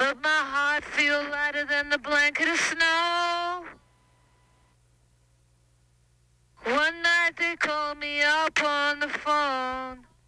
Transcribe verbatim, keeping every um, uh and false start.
But my heart feels lighter than the blanket of snow. One night they called me up on the phone.